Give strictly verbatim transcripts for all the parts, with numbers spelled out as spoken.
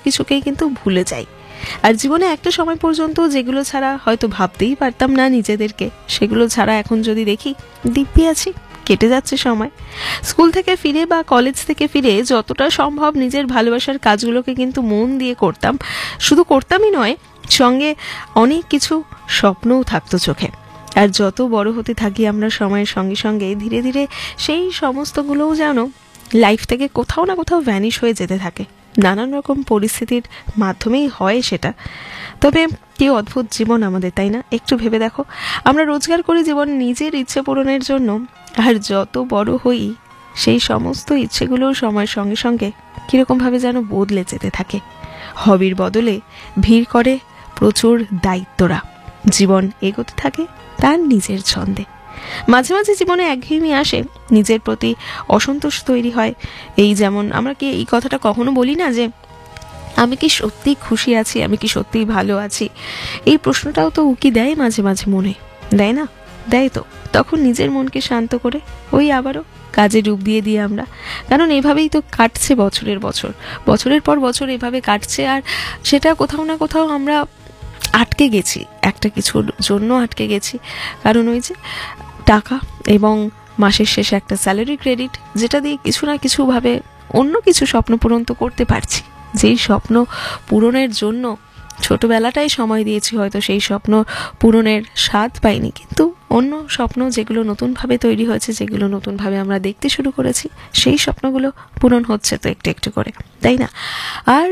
কিছুকেই কিন্তু ভুলে যাই। আর জীবনে একটা সময় পর্যন্ত যেগুলো ছাড়া হয়তো ভাবতেই পারতাম না নিজেদেরকে, সেগুলো ছাড়া এখন যদি দেখি দিব্যি আছি, কেটে যাচ্ছে সময়। স্কুল থেকে ফিরে বা কলেজ থেকে ফিরে যতটা সম্ভব নিজের ভালোবাসার কাজগুলোকে কিন্তু মন দিয়ে করতাম। শুধু করতামই নয়, সঙ্গে অনেক কিছু স্বপ্নও থাকতো চোখে। আর যত বড় হতে থাকি আমরা সময়ের সঙ্গে সঙ্গে ধীরে ধীরে সেই সমস্তগুলোও যেন লাইফ থেকে কোথাও না কোথাও ভ্যানিশ হয়ে যেতে থাকে। নানান রকম পরিস্থিতির মাধ্যমেই হয় সেটা। তবে কি অদ্ভুত জীবন আমাদের, তাই না? একটু ভেবে দেখো, আমরা রোজগার করি জীবন নিজের ইচ্ছে পূরণের জন্য, আর যত বড় হই সেই সমস্ত ইচ্ছেগুলো সময়ের সঙ্গে সঙ্গে কীরকমভাবে যেন বদলে যেতে থাকে। হবির বদলে ভিড় করে প্রচুর দায়িত্বরা। জীবন এগোতে থাকে তার নিজের ছন্দে। মাঝে মাঝে জীবনে একঘেয়েমি আসে, নিজের প্রতি অসন্তোষ তৈরি হয়। এই যেমন আমরা কি এই কথাটা কখনো বলি না যে আমি কি সত্যিই খুশি আছি, আমি কি সত্যিই ভালো আছি? এই প্রশ্নটাও তো উকি দেয় মাঝে মাঝে মনে, দেয় না? দেয় তো। তখন নিজের মনকে শান্ত করে ওই আবারও কাজে ডুব দিয়ে দিই আমরা। কারণ এভাবেই তো কাটছে বছরের বছর, বছরের পর বছর এভাবে কাটছে। আর সেটা কোথাও না কোথাও আমরা আটকে গেছি, একটা কিছুর জন্য আটকে গেছি। কারণ ওই যে টাকা এবং মাসের শেষে একটা স্যালারি ক্রেডিট, যেটা দিয়ে কিছু না কিছুভাবে অন্য কিছু স্বপ্ন পূরণ তো করতে পারছি। যেই স্বপ্ন পূরণের জন্য ছোটবেলাটাই সময় দিয়েছি, হয়তো সেই স্বপ্ন পূরণের স্বাদ পাইনি, কিন্তু অন্য স্বপ্ন যেগুলো নতুনভাবে তৈরি হয়েছে, যেগুলো নতুনভাবে আমরা দেখতে শুরু করেছি, সেই স্বপ্নগুলো পূরণ হচ্ছে তো একটু একটু করে, তাই না? আর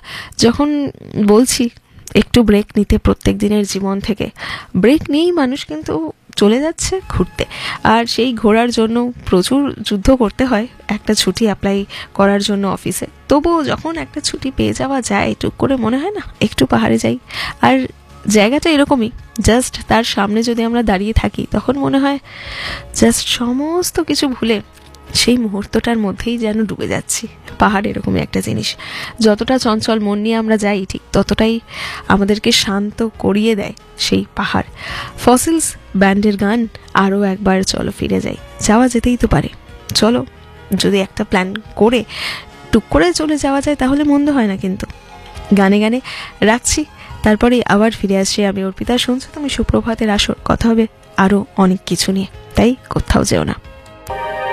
যখন বলছি একটু ব্রেক নিতে প্রত্যেক দিনের জীবন থেকে, ব্রেক নিয়েই মানুষ কিন্তু চলে যাচ্ছে ঘুরতে। আর সেই ঘোরার জন্য প্রচুর যুদ্ধ করতে হয় একটা ছুটি অ্যাপ্লাই করার জন্য অফিসে। তবুও যখন একটা ছুটি পেয়ে যাওয়া যায়, টুক করে মনে হয় না একটু পাহাড়ে যাই। আর জায়গাটা এরকমই, জাস্ট তার সামনে যদি আমরা দাঁড়িয়ে থাকি তখন মনে হয় জাস্ট সমস্ত কিছু ভুলে সেই মুহূর্তটার মধ্যেই যেন ডুবে যাচ্ছি। পাহাড় এরকমই একটা জিনিস, যতটা চঞ্চল মন নিয়ে আমরা যাই ঠিক ততটাই আমাদেরকে শান্ত করিয়ে দেয় সেই পাহাড়। ফসিলস ব্যান্ডের গান আরও একবার চলো ফিরে যাই। যাওয়া যেতেই তো পারে, চলো যদি একটা প্ল্যান করে টুক করে চলে যাওয়া যায় তাহলে মন্দ হয় না। কিন্তু গানে গানে রাখছি, তারপরে আবার ফিরে আসছি আমি অর্পিতা। শুনছো তুমি সুপ্রভাতের আসর। কথা হবে আরও অনেক কিছু নিয়ে, তাই কোথাও যেও না।